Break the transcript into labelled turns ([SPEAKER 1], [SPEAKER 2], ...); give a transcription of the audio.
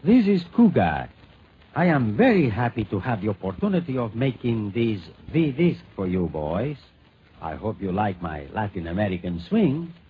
[SPEAKER 1] This is Cougar. I am very happy to have the opportunity of making this for you boys. I hope you like my Latin American swing.